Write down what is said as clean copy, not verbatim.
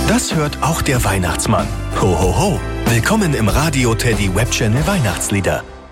Das hört auch der Weihnachtsmann. Ho, ho, ho. Willkommen im Radio Teddy Web Channel Weihnachtslieder.